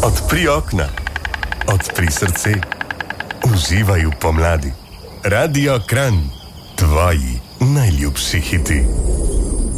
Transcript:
Odpri okna, odpri srce, uživaj v pomladi. Radio Kranj, tvoji najljubši hiti.